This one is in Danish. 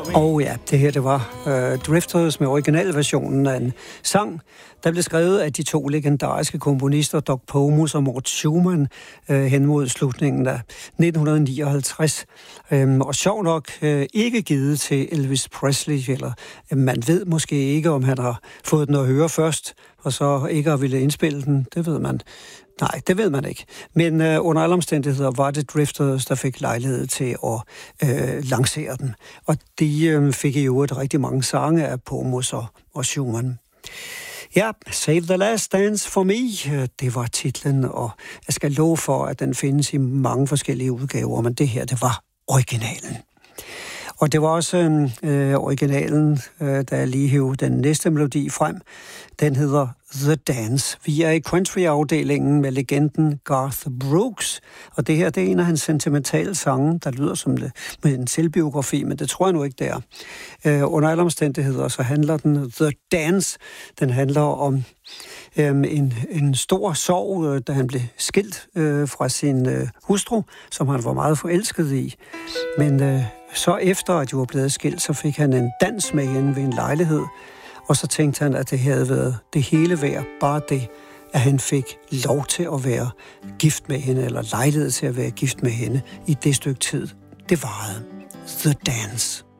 Og ja, det her det var Drifters med originalversionen af en sang, der blev skrevet af de to legendariske komponister, Doug Pomus og Mort Schumann, hen mod slutningen af 1959. Og sjov nok ikke givet til Elvis Presley, eller man ved måske ikke, om han har fået den at høre først, og så ikke har ville indspille den, det ved man. Nej, det ved man ikke. Men under alle omstændigheder var det Drifters, der fik lejlighed til at lancere den. Og de fik jo et rigtig mange sange af Pomus og Schumann. Ja, Save the Last Dance for Me, det var titlen, og jeg skal love for, at den findes i mange forskellige udgaver, men det her, det var originalen. Og det var også originalen, da jeg lige hævde den næste melodi frem. Den hedder The Dance. Vi er i country-afdelingen med legenden Garth Brooks, og det her, det er en af hans sentimentale sange, der lyder som det, med en selvbiografi, men det tror jeg nu ikke, det er. Under alle omstændigheder, så handler den The Dance. Den handler om en stor sorg, da han blev skilt fra sin hustru, som han var meget forelsket i. Men så efter, at de var blevet skilt, så fik han en dans med hende ved en lejlighed, og så tænkte han, at det havde været det hele værd, bare det, at han fik lov til at være gift med hende, eller lejlighed til at være gift med hende i det stykke tid. Det varede. The Dance.